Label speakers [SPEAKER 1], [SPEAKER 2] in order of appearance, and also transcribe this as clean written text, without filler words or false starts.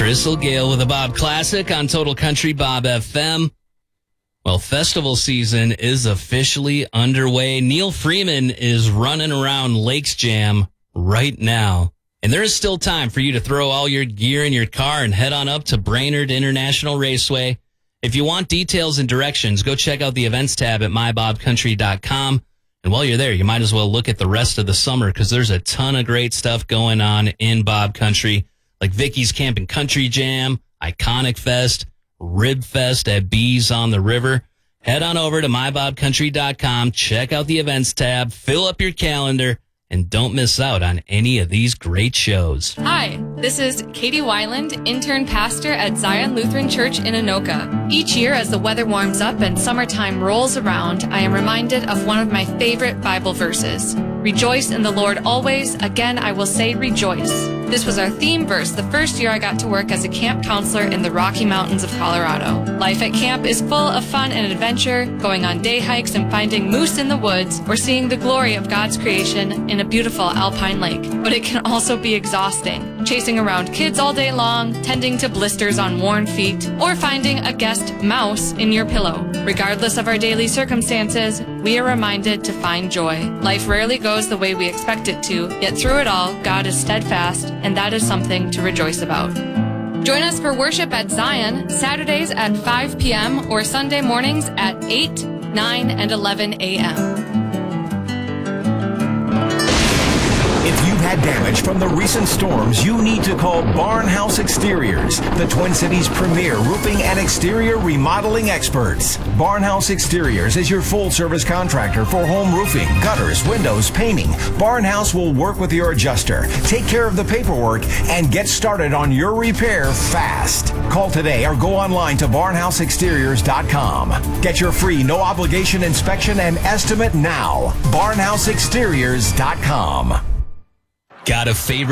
[SPEAKER 1] Crystal Gale with a Bob Classic on Total Country Bob FM. Well, festival season is officially underway. Neil Freeman is running around Lakes Jam right now. And there is still time for you to throw all your gear in your car and head on up to Brainerd International Raceway. If you want details and directions, go check out the events tab at mybobcountry.com. And while you're there, you might as well look at the rest of the summer because there's a ton of great stuff going on in Bob Country, like Vicky's Camping Country Jam, Iconic Fest, Rib Fest at Bees on the River. Head on over to mybobcountry.com, check out the events tab, fill up your calendar, and don't miss out on any of these great shows.
[SPEAKER 2] Hi, this is Katie Weiland, intern pastor at Zion Lutheran Church in Anoka. Each year as the weather warms up and summertime rolls around, I am reminded of one of my favorite Bible verses. Rejoice in the Lord always. Again, I will say rejoice. This was our theme verse the first year I got to work as a camp counselor in the Rocky Mountains of Colorado. Life at camp is full of fun and adventure, going on day hikes and finding moose in the woods, or seeing the glory of God's creation in a beautiful alpine lake. But it can also be exhausting, chasing around kids all day long, tending to blisters on worn feet, or finding a guest mouse in your pillow. Regardless of our daily circumstances, we are reminded to find joy. Life rarely goes the way we expect it to, yet through it all, God is steadfast, and that is something to rejoice about. Join us for worship at Zion, Saturdays at 5 p.m. or Sunday mornings at 8, 9, and 11 a.m.
[SPEAKER 3] If you've had damage from the recent storms, you need to call Barnhouse Exteriors, the Twin Cities' premier roofing and exterior remodeling experts. Barnhouse Exteriors is your full-service contractor for home roofing, gutters, windows, painting. Barnhouse will work with your adjuster, take care of the paperwork, and get started on your repair fast. Call today or go online to barnhouseexteriors.com. Get your free, no-obligation inspection and estimate now. barnhouseexteriors.com.
[SPEAKER 1] Got a favorite